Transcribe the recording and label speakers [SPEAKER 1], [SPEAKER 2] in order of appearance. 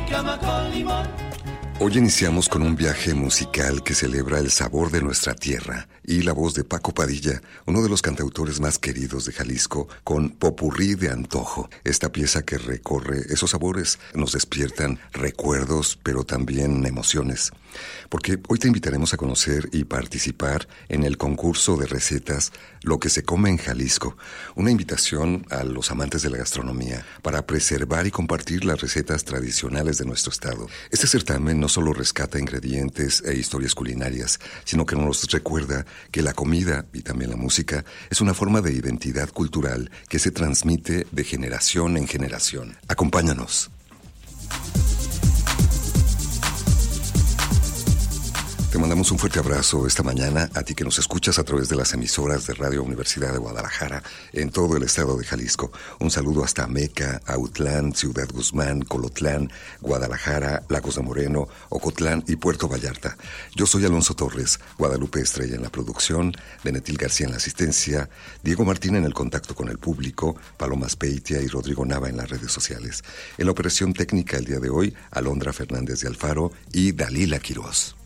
[SPEAKER 1] jícama con limón.
[SPEAKER 2] Hoy iniciamos con un viaje musical que celebra el sabor de nuestra tierra y la voz de Paco Padilla, uno de los cantautores más queridos de Jalisco, con Popurrí de Antojo. Esta pieza que recorre esos sabores nos despiertan recuerdos, pero también emociones. Porque hoy te invitaremos a conocer y participar en el concurso de recetas Lo que se come en Jalisco, una invitación a los amantes de la gastronomía para preservar y compartir las recetas tradicionales de nuestro estado. Este certamen no solo rescata ingredientes e historias culinarias, sino que nos recuerda que la comida y también la música es una forma de identidad cultural que se transmite de generación en generación. Acompáñanos. Te mandamos un fuerte abrazo esta mañana a ti que nos escuchas a través de las emisoras de Radio Universidad de Guadalajara en todo el estado de Jalisco. Un saludo hasta Meca, Autlán, Ciudad Guzmán, Colotlán, Guadalajara, Lagos de Moreno, Ocotlán y Puerto Vallarta. Yo soy Alonso Torres, Guadalupe Estrella en la producción, Benetil García en la asistencia, Diego Martín en el contacto con el público, Paloma Speitia y Rodrigo Nava en las redes sociales. En la operación técnica el día de hoy, Alondra Fernández de Alfaro y Dalila Quirós.